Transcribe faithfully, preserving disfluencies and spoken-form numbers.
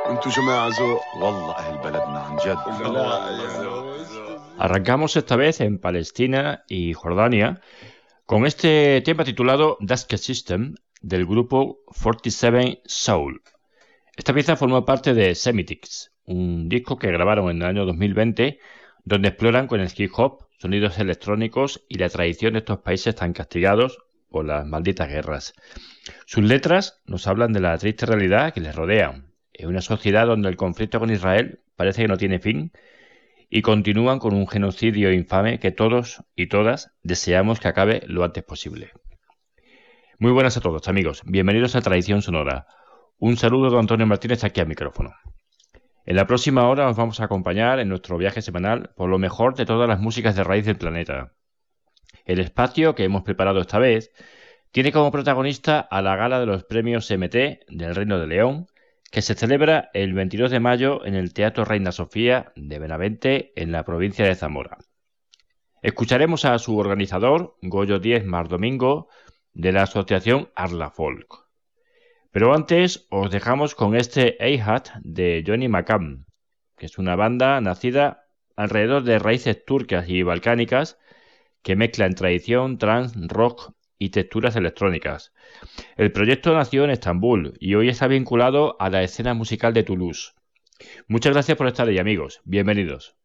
وانتو جماعة ذوق. والله أهل بلدنا عن جد. Arrancamos esta vez en Palestina y Jordania con este tema titulado Daska System del grupo cuarenta y siete Soul. Esta pieza formó parte de Semitics, un disco que grabaron en el año dos mil veinte, donde exploran con el hip hop, sonidos electrónicos y la tradición de estos países tan castigados por las malditas guerras. Sus letras nos hablan de la triste realidad que les rodea, en una sociedad donde el conflicto con Israel parece que no tiene fin y continúan con un genocidio infame que todos y todas deseamos que acabe lo antes posible. Muy buenas a todos, amigos. Bienvenidos a Tradición Sonora. Un saludo de Antonio Martínez aquí al micrófono. En la próxima hora os vamos a acompañar en nuestro viaje semanal por lo mejor de todas las músicas de raíz del planeta. El espacio que hemos preparado esta vez tiene como protagonista a la gala de los premios M T del Reino de León, que se celebra el veintidós de mayo en el Teatro Reina Sofía de Benavente, en la provincia de Zamora. Escucharemos a su organizador, Goyo Díez Mar Domingo, de la asociación Arla Folk. Pero antes os dejamos con este A-Hat de Johnny McCann, que es una banda nacida alrededor de raíces turcas y balcánicas que mezclan tradición, trance, rock y texturas electrónicas. El proyecto nació en Estambul y hoy está vinculado a la escena musical de Toulouse. Muchas gracias por estar ahí, amigos. Bienvenidos.